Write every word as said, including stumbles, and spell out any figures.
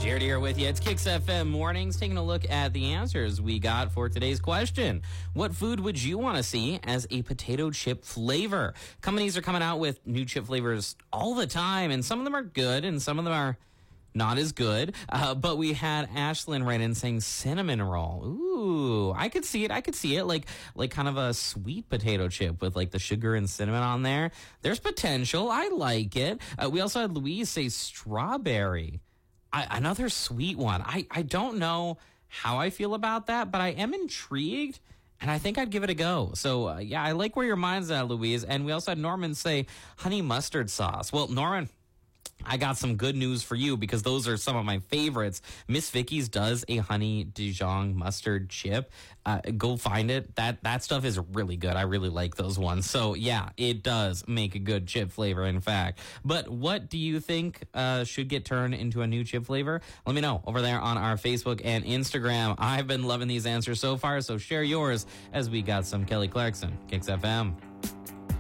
Jared here with you. It's Kicks F M Mornings, taking a look at the answers we got for today's question. What food would you want to see as a potato chip flavor? Companies are coming out with new chip flavors all the time, and some of them are good, and some of them are not as good. Uh, but we had Ashlyn write in saying cinnamon roll. Ooh, I could see it. I could see it like like kind of a sweet potato chip with like the sugar and cinnamon on there. There's potential. I like it. Uh, we also had Louise say strawberry. I, another sweet one. I, I don't know how I feel about that, but I am intrigued, and I think I'd give it a go. So, uh, yeah, I like where your mind's at, Louise. And we also had Norman say honey mustard sauce. Well, Norman, I got some good news for you because those are some of my favorites. Miss Vicky's does a honey Dijon mustard chip. Uh, go find it. That that stuff is really good. I really like those ones. So, yeah, it does make a good chip flavor, in fact. But what do you think uh, should get turned into a new chip flavor? Let me know over there on our Facebook and Instagram. I've been loving these answers so far, so share yours as we got some Kelly Clarkson, Kicks F M.